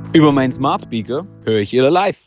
Über meinen Smart Speaker höre ich Iller live.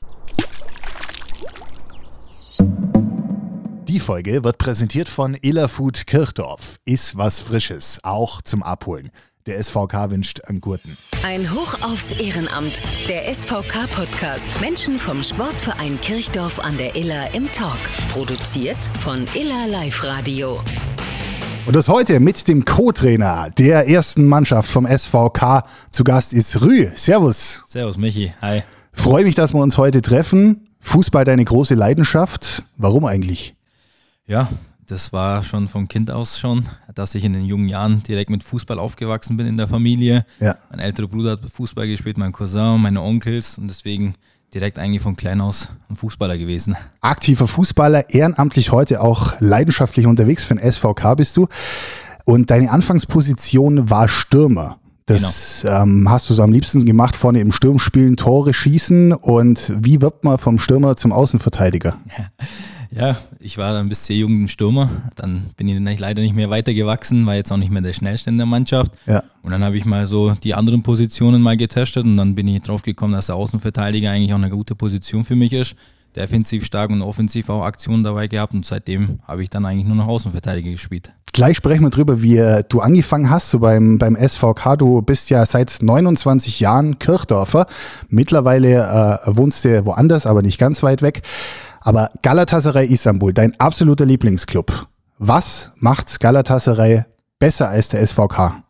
Die Folge wird präsentiert von Iller Food Kirchdorf. Iss was Frisches, auch zum Abholen. Der SVK wünscht einen Gurten. Ein Hoch aufs Ehrenamt. Der SVK-Podcast. Menschen vom Sportverein Kirchdorf an der Iller im Talk. Produziert von Iller Live Radio. Und das heute mit dem Co-Trainer der ersten Mannschaft vom SVK. Zu Gast ist Rü. Servus. Servus Michi, hi. Freue mich, dass wir uns heute treffen. Fußball deine große Leidenschaft. Warum eigentlich? Ja, das war schon vom Kind aus schon, dass ich in den jungen Jahren direkt mit Fußball aufgewachsen bin in der Familie. Ja. Mein älterer Bruder hat Fußball gespielt, mein Cousin, meine Onkels und deswegen direkt eigentlich von klein aus ein Fußballer gewesen. Aktiver Fußballer, ehrenamtlich heute auch leidenschaftlich unterwegs für den SVK bist du. Und deine Anfangsposition war Stürmer. Das hast du so am liebsten gemacht, vorne im Sturm spielen, Tore schießen. Und wie wird man vom Stürmer zum Außenverteidiger? Ja, ich war dann bis sehr jung ein Stürmer. Dann bin ich leider nicht mehr weitergewachsen, war jetzt auch nicht mehr der Schnellste in der Mannschaft. Ja. Und dann habe ich mal so die anderen Positionen mal getestet und dann bin ich drauf gekommen, dass der Außenverteidiger eigentlich auch eine gute Position für mich ist. Defensiv stark und offensiv auch Aktionen dabei gehabt und seitdem habe ich dann eigentlich nur noch Außenverteidiger gespielt. Gleich sprechen wir drüber, wie du angefangen hast, so beim SVK. Du bist ja seit 29 Jahren Kirchdorfer. Mittlerweile wohnst du woanders, aber nicht ganz weit weg. Aber Galatasaray Istanbul, dein absoluter Lieblingsclub. Was macht Galatasaray besser als der SVK?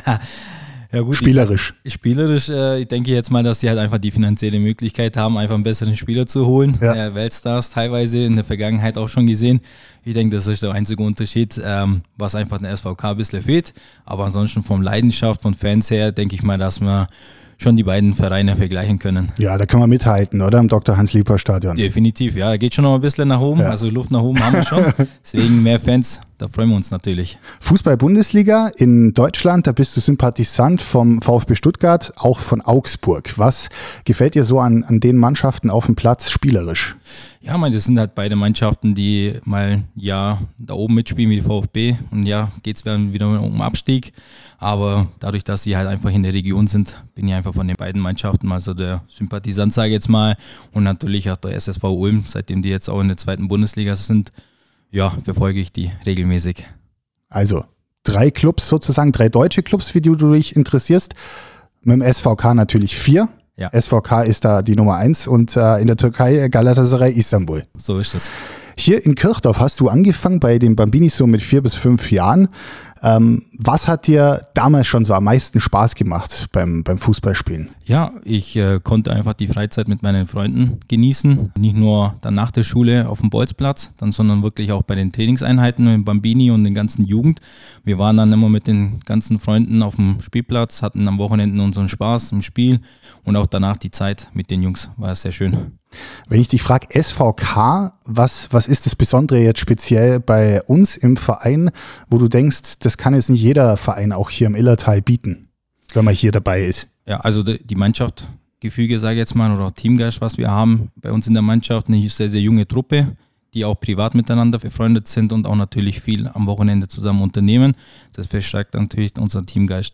Ja gut, spielerisch. Ich denke jetzt mal, dass die halt einfach die finanzielle Möglichkeit haben, einfach einen besseren Spieler zu holen. Ja. Weltstars teilweise in der Vergangenheit auch schon gesehen. Ich denke, das ist der einzige Unterschied, was einfach den SVK ein bisschen fehlt. Aber ansonsten von Leidenschaft, von Fans her, denke ich mal, dass wir schon die beiden Vereine vergleichen können. Ja, da können wir mithalten, oder? Im Dr. Hans-Lieper-Stadion. Definitiv, ja. Geht schon noch ein bisschen nach oben, Also Luft nach oben haben wir schon. Deswegen mehr Fans, da freuen wir uns natürlich. Fußball-Bundesliga in Deutschland, da bist du Sympathisant vom VfB Stuttgart, auch von Augsburg. Was gefällt dir so an den Mannschaften auf dem Platz spielerisch? Ja, das sind halt beide Mannschaften, die mal da oben mitspielen wie die VfB und geht es wieder um Abstieg. Aber dadurch, dass sie halt einfach in der Region sind, bin ich einfach von den beiden Mannschaften mal so der Sympathisant, sage ich jetzt mal. Und natürlich auch der SSV Ulm, seitdem die jetzt auch in der zweiten Bundesliga sind, verfolge ich die regelmäßig. Also 3 Clubs sozusagen, 3 deutsche Clubs, für die du dich interessierst. Mit dem SVK natürlich 4. Ja. SVK ist da die Nummer 1 und in der Türkei Galatasaray Istanbul. So ist es. Hier in Kirchdorf hast du angefangen bei den Bambinis so mit 4 bis 5 Jahren. Was hat dir damals schon so am meisten Spaß gemacht beim Fußballspielen? Ja, ich konnte einfach die Freizeit mit meinen Freunden genießen. Nicht nur dann nach der Schule auf dem Bolzplatz, sondern wirklich auch bei den Trainingseinheiten mit dem Bambini und den ganzen Jugend. Wir waren dann immer mit den ganzen Freunden auf dem Spielplatz, hatten am Wochenende unseren Spaß im Spiel und auch danach die Zeit mit den Jungs war es sehr schön. Wenn ich dich frage, SVK, was ist das Besondere jetzt speziell bei uns im Verein, wo du denkst, das kann jetzt nicht jeder Verein auch hier im Illertal bieten, wenn man hier dabei ist? Ja, also die Mannschaftsgefüge, sage ich jetzt mal, oder auch Teamgeist, was wir haben bei uns in der Mannschaft, eine sehr, sehr junge Truppe, die auch privat miteinander befreundet sind und auch natürlich viel am Wochenende zusammen unternehmen. Das verstärkt natürlich unseren Teamgeist.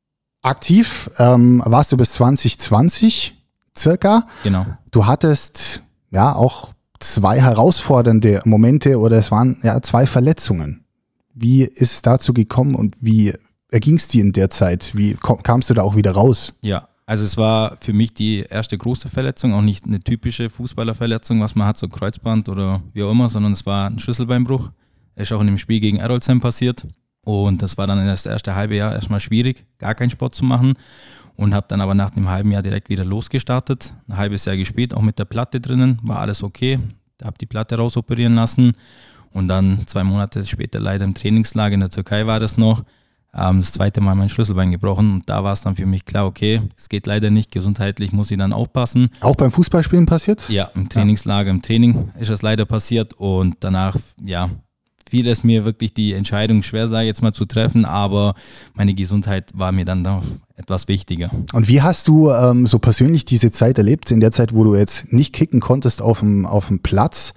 Aktiv warst du bis 2020 circa. Genau. Du hattest auch 2 herausfordernde Momente oder es waren 2 Verletzungen. Wie ist es dazu gekommen und wie erging es dir in der Zeit? Wie kamst du da auch wieder raus? Ja, also es war für mich die erste große Verletzung, auch nicht eine typische Fußballerverletzung, was man hat, so Kreuzband oder wie auch immer, sondern es war ein Schlüsselbeinbruch. Ist auch in dem Spiel gegen Erolsheim passiert und das war dann das erste halbe Jahr erstmal schwierig, gar keinen Sport zu machen. Und habe dann aber nach einem halben Jahr direkt wieder losgestartet. Ein halbes Jahr gespielt, auch mit der Platte drinnen, war alles okay. Habe die Platte rausoperieren lassen und dann 2 Monate später leider im Trainingslager in der Türkei war das noch. Das 2. Mal mein Schlüsselbein gebrochen und da war es dann für mich klar, okay, es geht leider nicht, gesundheitlich muss ich dann aufpassen. Auch beim Fußballspielen passiert? Ja, im Trainingslager, im Training ist es leider passiert und danach, fiel es mir wirklich die Entscheidung schwer, sage ich jetzt mal, zu treffen, aber meine Gesundheit war mir dann doch etwas wichtiger. Und wie hast du so persönlich diese Zeit erlebt, in der Zeit, wo du jetzt nicht kicken konntest auf dem Platz?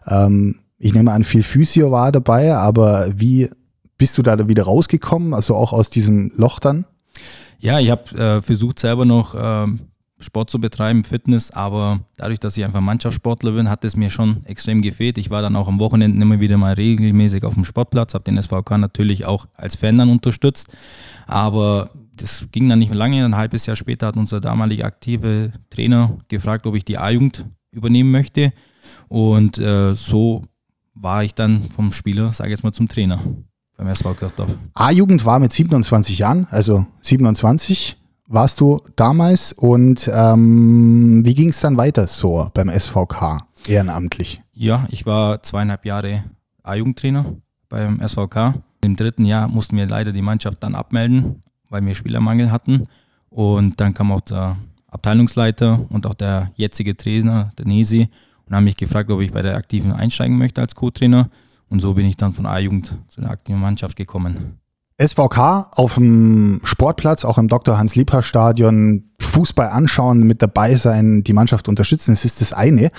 Ich nehme an, viel Physio war dabei, aber wie bist du da wieder rausgekommen, also auch aus diesem Loch dann? Ja, ich habe versucht selber noch Sport zu betreiben, Fitness, aber dadurch, dass ich einfach Mannschaftssportler bin, hat es mir schon extrem gefehlt. Ich war dann auch am Wochenende immer wieder mal regelmäßig auf dem Sportplatz, habe den SVK natürlich auch als Fan dann unterstützt, aber das ging dann nicht mehr lange. Ein halbes Jahr später hat unser damaliger aktive Trainer gefragt, ob ich die A-Jugend übernehmen möchte, und so war ich dann vom Spieler, sage ich jetzt mal, zum Trainer beim SV Kirchdorf. A-Jugend war mit 27 Jahren, also 27 warst du damals, und wie ging es dann weiter so beim SVK, ehrenamtlich? Ja, ich war 2,5 Jahre A-Jugendtrainer beim SVK. Im 3. Jahr mussten wir leider die Mannschaft dann abmelden, weil wir Spielermangel hatten, und dann kam auch der Abteilungsleiter und auch der jetzige Trainer, der Nesi, und haben mich gefragt, ob ich bei der Aktiven einsteigen möchte als Co-Trainer, und so bin ich dann von A-Jugend zu der aktiven Mannschaft gekommen. SVK auf dem Sportplatz, auch im Dr. Hans-Liebhardt-Stadion, Fußball anschauen, mit dabei sein, die Mannschaft unterstützen, das ist das eine.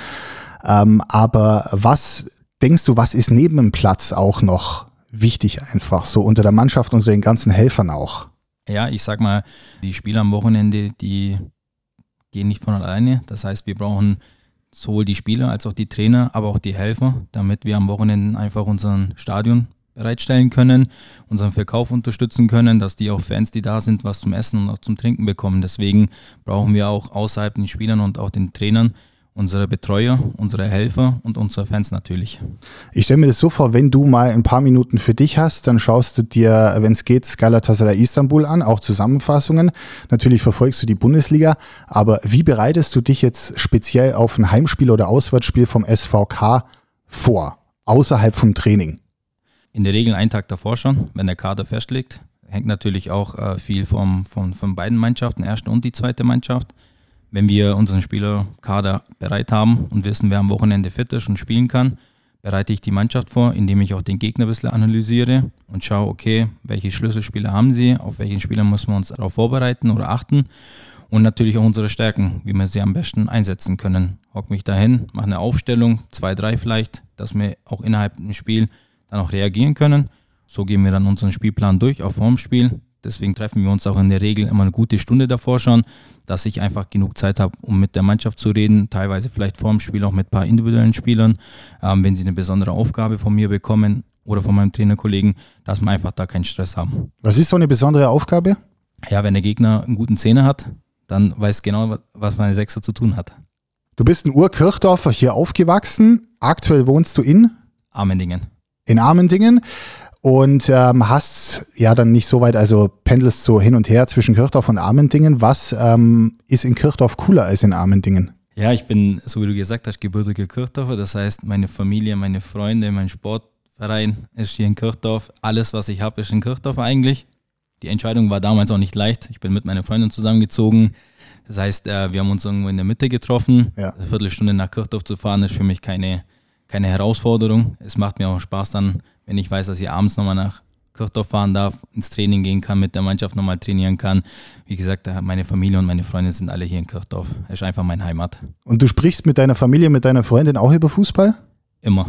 Aber was denkst du, was ist neben dem Platz auch noch wichtig einfach, so unter der Mannschaft, unter den ganzen Helfern auch? Ja, ich sag mal, die Spiele am Wochenende, die gehen nicht von alleine. Das heißt, wir brauchen sowohl die Spieler als auch die Trainer, aber auch die Helfer, damit wir am Wochenende einfach unseren Stadion bereitstellen können, unseren Verkauf unterstützen können, dass die auch Fans, die da sind, was zum Essen und auch zum Trinken bekommen. Deswegen brauchen wir auch außerhalb den Spielern und auch den Trainern unsere Betreuer, unsere Helfer und unsere Fans natürlich. Ich stelle mir das so vor, wenn du mal ein paar Minuten für dich hast, dann schaust du dir, wenn es geht, Galatasaray Istanbul an, auch Zusammenfassungen. Natürlich verfolgst du die Bundesliga, aber wie bereitest du dich jetzt speziell auf ein Heimspiel oder Auswärtsspiel vom SVK vor, außerhalb vom Training? In der Regel einen Tag davor schon, wenn der Kader festliegt. Hängt natürlich auch viel von beiden Mannschaften, erste und die zweite Mannschaft. Wenn wir unseren Spielerkader bereit haben und wissen, wer am Wochenende fit ist und spielen kann, bereite ich die Mannschaft vor, indem ich auch den Gegner ein bisschen analysiere und schaue, okay, welche Schlüsselspieler haben sie, auf welchen Spieler müssen wir uns darauf vorbereiten oder achten, und natürlich auch unsere Stärken, wie wir sie am besten einsetzen können. Hock mich dahin, mache eine Aufstellung, 2, 3 vielleicht, dass wir auch innerhalb des Spiels dann auch reagieren können. So gehen wir dann unseren Spielplan durch, auch vor dem Spiel. Deswegen treffen wir uns auch in der Regel immer eine gute Stunde davor schon, dass ich einfach genug Zeit habe, um mit der Mannschaft zu reden, teilweise vielleicht vor dem Spiel auch mit ein paar individuellen Spielern, wenn sie eine besondere Aufgabe von mir bekommen oder von meinem Trainerkollegen, dass wir einfach da keinen Stress haben. Was ist so eine besondere Aufgabe? Ja, wenn der Gegner einen guten Zehner hat, dann weiß genau, was meine Sechser zu tun hat. Du bist ein Ur-Kirchdorfer, hier aufgewachsen. Aktuell wohnst du in Armendingen. In Armendingen. Und hast ja dann nicht so weit, also pendelst so hin und her zwischen Kirchdorf und Armendingen. Was ist in Kirchdorf cooler als in Armendingen? Ja, ich bin, so wie du gesagt hast, gebürtiger Kirchdorfer. Das heißt, meine Familie, meine Freunde, mein Sportverein ist hier in Kirchdorf. Alles, was ich habe, ist in Kirchdorf eigentlich. Die Entscheidung war damals auch nicht leicht. Ich bin mit meiner Freundin zusammengezogen. Das heißt, wir haben uns irgendwo in der Mitte getroffen. Ja. Eine Viertelstunde nach Kirchdorf zu fahren, ist für mich keine Herausforderung. Es macht mir auch Spaß dann, wenn ich weiß, dass ich abends nochmal nach Kirchdorf fahren darf, ins Training gehen kann, mit der Mannschaft nochmal trainieren kann. Wie gesagt, meine Familie und meine Freunde sind alle hier in Kirchdorf. Das ist einfach meine Heimat. Und du sprichst mit deiner Familie, mit deiner Freundin auch über Fußball? Immer.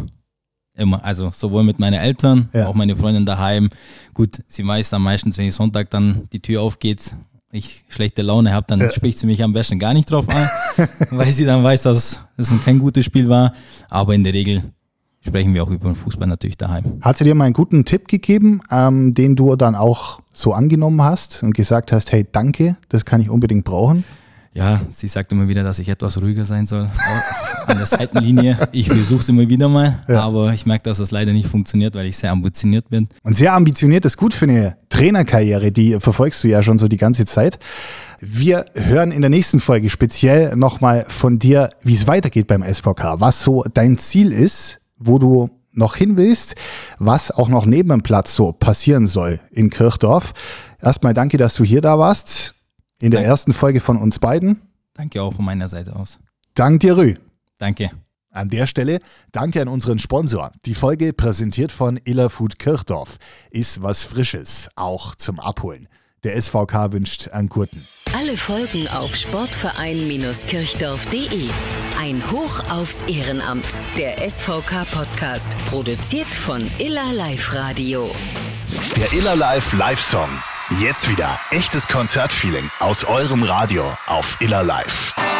Also sowohl mit meinen Eltern, auch meine Freundin daheim. Gut, sie weiß dann meistens, wenn ich Sonntag dann die Tür aufgeht, ich schlechte Laune habe, dann spricht sie mich am besten gar nicht drauf an, weil sie dann weiß, dass es kein gutes Spiel war. Aber in der Regel sprechen wir auch über den Fußball natürlich daheim. Hat sie dir mal einen guten Tipp gegeben, den du dann auch so angenommen hast und gesagt hast, hey, danke, das kann ich unbedingt brauchen? Ja, sie sagt immer wieder, dass ich etwas ruhiger sein soll an der Seitenlinie. Ich versuche es immer wieder mal, aber ich merke, dass das leider nicht funktioniert, weil ich sehr ambitioniert bin. Und sehr ambitioniert ist gut für eine Trainerkarriere, die verfolgst du ja schon so die ganze Zeit. Wir hören in der nächsten Folge speziell nochmal von dir, wie es weitergeht beim SVK, was so dein Ziel ist, wo du noch hin willst, was auch noch neben dem Platz so passieren soll in Kirchdorf. Erstmal danke, dass du hier da warst. In der ersten Folge von uns beiden. Danke auch von meiner Seite aus. Dank dir, Rü. Danke. An der Stelle danke an unseren Sponsor. Die Folge präsentiert von Iller Food Kirchdorf. Ist was Frisches, auch zum Abholen. Der SVK wünscht einen guten. Alle Folgen auf sportverein-kirchdorf.de. Ein Hoch aufs Ehrenamt. Der SVK-Podcast. Produziert von Iller Live Radio. Der Iller Live Live-Song. Jetzt wieder echtes Konzertfeeling aus eurem Radio auf Iller Live.